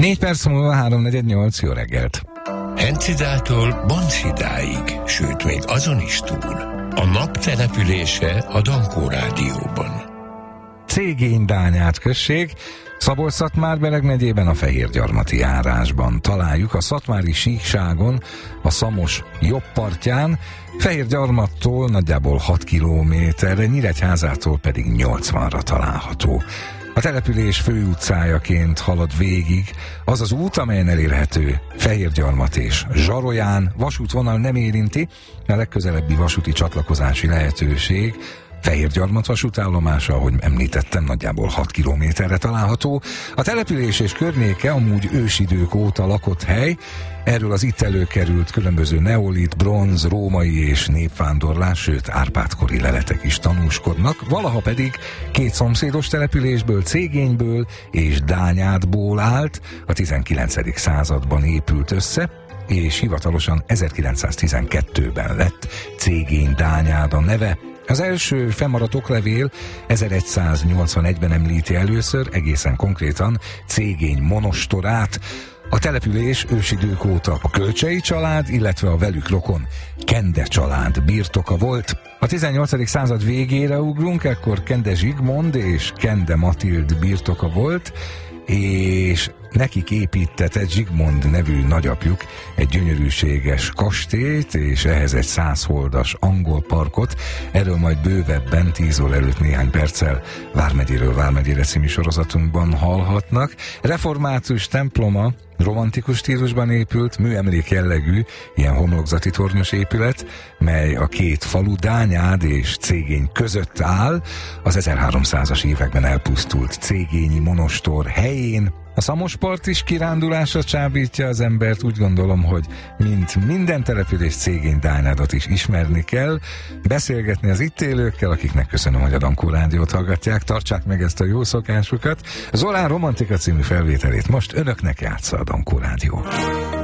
4 perc múlva 3:48, jó reggelt! Hencidától Bontszidáig, sőt még azon is túl. A nap települése a Dankó Rádióban. Cégény-Dányád község, Szabolcs-Szatmár-Bereg megyében a Fehérgyarmati járásban találjuk, a szatmári síkságon, a Szamos jobb partján, Fehérgyarmattól nagyjából 6 kilométerre, Nyíregyházától pedig 80-ra található. A település főutcájaként halad végig az az út, amelyen elérhető Fehérgyarmat és Zsarolyán. Vasútvonal nem érinti, a legközelebbi vasúti csatlakozási lehetőség Fehérgyarmat vasútállomása, ahogy említettem, nagyjából 6 kilométerre található. A település és környéke amúgy ősidők óta lakott hely, erről az itt előkerült különböző neolit, bronz, római és népvándorlás, sőt Árpád-kori leletek is tanúskodnak, valaha pedig 2 szomszédos településből, Cégényből és Dányádból állt, a 19. században épült össze, és hivatalosan 1912-ben lett Cégény-Dányád a neve. Az első fennmaradt oklevél 1181-ben említi először, egészen konkrétan Cégény monostorát. A település ősidők óta a Kölcsei család, illetve a velük rokon Kende család birtoka volt. A 18. század végére ugrunk, ekkor Kende Zsigmond és Kende Matild birtoka volt, és nekik építetett Zsigmond nevű nagyapjuk egy gyönyörűséges kastélyt, és ehhez egy 100 holdas angol parkot. Erről majd bővebben 10 óra előtt néhány perccel Vármegyéről Vármegyére című sorozatunkban hallhatnak. Református temploma romantikus stílusban épült, műemlék jellegű, ilyen homlokzati tornyos épület, mely a 2 falu, Dányád és Cégény között áll, az 1300-as években elpusztult cégényi monostor helyén. A Szamospart is kirándulásra csábítja az embert, úgy gondolom, hogy mint minden település, Cégény-Dányádat is ismerni kell, beszélgetni az itt élőkkel, akiknek köszönöm, hogy a Dankó Rádiót hallgatják, tartsák meg ezt a jó szokásukat. Zolán Romantika című felvételét most önöknek játsza a Dankó Rádió.